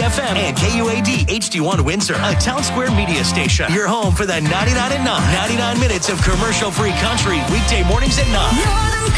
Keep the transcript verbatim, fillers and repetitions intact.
F M and K U A D H D one Windsor, a Town Square media station. Your home for the ninety-nine and nine. ninety-nine minutes of commercial-free country weekday mornings at nine.